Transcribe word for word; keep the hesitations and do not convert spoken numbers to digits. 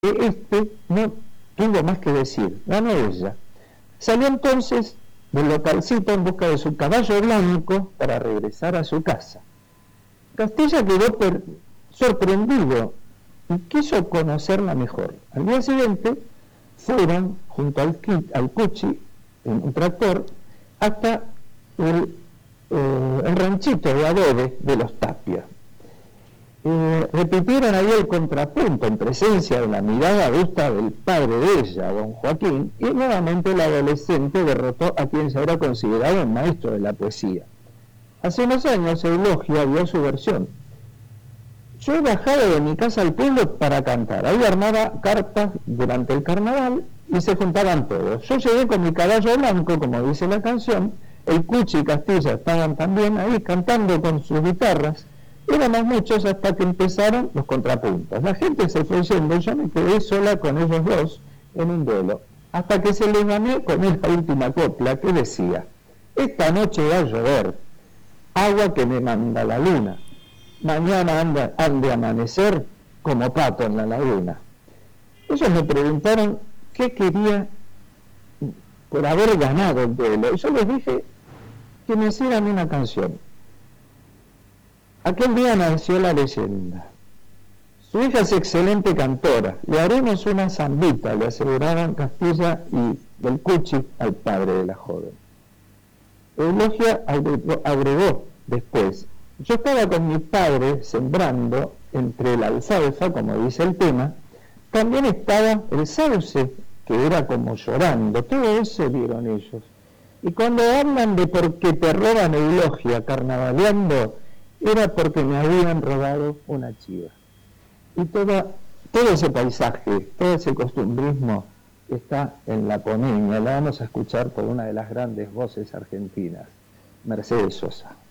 que este no tuvo más que decir, ganó ella. Salió entonces del localcito en busca de su caballo blanco para regresar a su casa. Castilla quedó per- sorprendido y quiso conocerla mejor. Al día siguiente fueron junto al, kit, al Cuchi en un tractor hasta el, eh, el ranchito de adobe de los Tapia. Eh, repitieron ahí el contrapunto en presencia de la mirada adusta del padre de ella, don Joaquín, y nuevamente el adolescente derrotó a quien se habrá considerado un maestro de la poesía. Hace unos años Eulogia dio su versión. Yo he bajado de mi casa al pueblo para cantar. Ahí armaba cartas durante el carnaval y se juntaban todos. Yo llegué con mi caballo blanco, como dice la canción. El Cuchi y Castilla estaban también ahí cantando con sus guitarras. Éramos muchos hasta que empezaron los contrapuntos. La gente se fue yendo, yo me quedé sola con ellos dos en un duelo. Hasta que se les gané con esta última copla que decía: esta noche va a llover, agua que me manda la luna. Mañana anda, han de amanecer como pato en la laguna. Ellos me preguntaron qué quería por haber ganado el duelo. Y yo les dije que me hicieran una canción. Aquel día nació la leyenda. Su hija es excelente cantora. Le haremos una zambita, le aseguraron Castilla y del Cuchi al padre de la joven. Eulogia agregó, agregó después: yo estaba con mi padre sembrando entre la alfalfa, como dice el tema, también estaba el sauce, que era como llorando, todo eso vieron ellos. Y cuando hablan de por qué te roban Eulogia carnavaleando, era porque me habían robado una chiva. Y toda, todo ese paisaje, todo ese costumbrismo está en La Poneña. La vamos a escuchar por una de las grandes voces argentinas, Mercedes Sosa.